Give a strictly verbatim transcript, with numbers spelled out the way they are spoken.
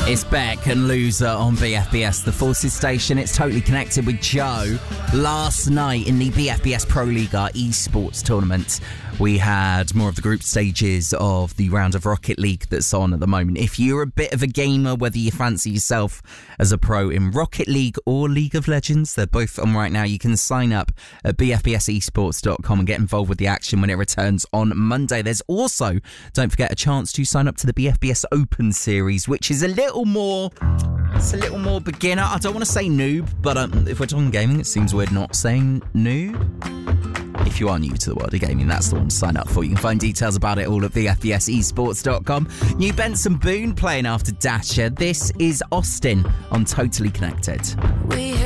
It's Beck and Loser on B F B S, the Forces station. It's Totally Connected with Joe. Last night in the B F B S Pro Liga esports tournament, we had more of the group stages of the round of Rocket League that's on at the moment. If you're a bit of a gamer, whether you fancy yourself as a pro in Rocket League or League of Legends, they're both on right now. You can sign up at b f b s esports dot com and get involved with the action when it returns on Monday. There's also, don't forget, a chance to sign up to the B F B S Open Series, which is a little more, it's a little more beginner. I don't want to say noob, but um, if we're talking gaming, it seems weird not saying noob. If you are new to the world of gaming, that's the one to sign up for. You can find details about it all at b f b s esports dot com. New Benson Boone playing after Dasher. This is Austin on Totally Connected. We